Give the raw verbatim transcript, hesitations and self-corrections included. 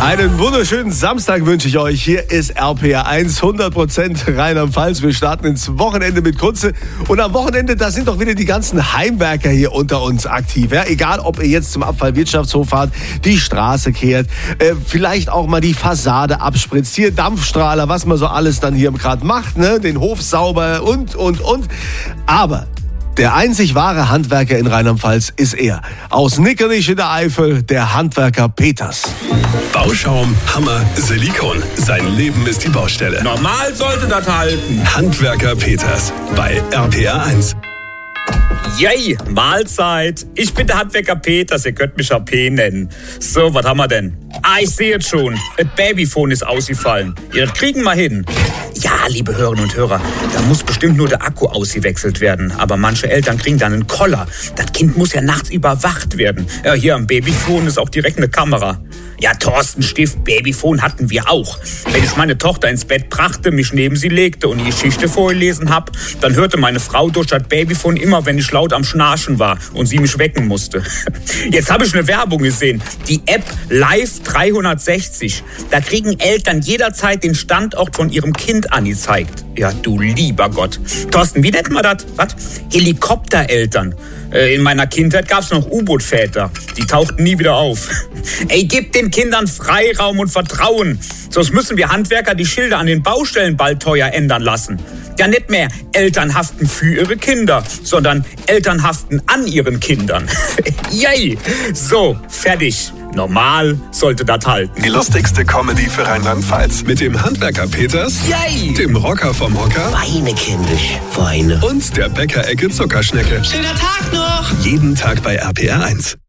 Einen wunderschönen Samstag wünsche ich euch. Hier ist R P R eins, hundert Prozent Rheinland-Pfalz. Wir starten ins Wochenende mit Kunze. Und am Wochenende, da sind doch wieder die ganzen Heimwerker hier unter uns aktiv. Ja? Egal, ob ihr jetzt zum Abfallwirtschaftshof fahrt, die Straße kehrt, äh, vielleicht auch mal die Fassade abspritzt, hier Dampfstrahler, was man so alles dann hier gerade macht, ne? Den Hof sauber und, und, und. Aber der einzig wahre Handwerker in Rheinland-Pfalz ist er. Aus Nickernich in der Eifel, der Handwerker Peters. Bauschaum, Hammer, Silikon. Sein Leben ist die Baustelle. Normal sollte das halten. Handwerker Peters bei R P R eins. Yay, Mahlzeit. Ich bin der Handwerker Peters, ihr könnt mich A P nennen. So, was haben wir denn? Ah, ich sehe es schon. Das Babyphone ist ausgefallen. Ja, das kriegen wir hin. Ja, liebe Hörerinnen und Hörer, da muss bestimmt nur der Akku ausgewechselt werden. Aber manche Eltern kriegen dann einen Koller. Das Kind muss ja nachts überwacht werden. Ja, hier am Babyphone ist auch direkt eine Kamera. Ja, Thorsten Stift, Babyphone hatten wir auch. Wenn ich meine Tochter ins Bett brachte, mich neben sie legte und die Geschichte vorgelesen hab, dann hörte meine Frau durch das Babyphone immer, wenn ich laut am Schnarchen war und sie mich wecken musste. Jetzt habe ich eine Werbung gesehen. Die App Live dreihundertsechzig. Da kriegen Eltern jederzeit den Standort von ihrem Kind angezeigt. Ja, du lieber Gott. Thorsten, wie nennt man das? Was? Helikoptereltern. Äh, in meiner Kindheit gab's noch U-Boot-Väter. Die tauchten nie wieder auf. Ey, gib den Kindern Freiraum und Vertrauen. Sonst müssen wir Handwerker die Schilder an den Baustellen bald teuer ändern lassen. Ja, nicht mehr Eltern haften für ihre Kinder, sondern Eltern haften an ihren Kindern. Yay! So, fertig. Normal sollte das halten. Die lustigste Comedy für Rheinland-Pfalz. Mit dem Handwerker Peters, Yay! Dem Rocker vom Hocker Weine, kindisch, Weine. und der Bäckerecke Zuckerschnecke. Schöner Tag noch! Jeden Tag bei R P R eins.